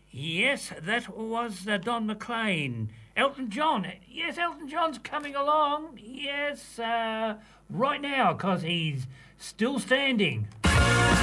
Yes, that was Don McLean. Elton John. Yes, Elton John's coming along. Yes, right now, because he's still standing.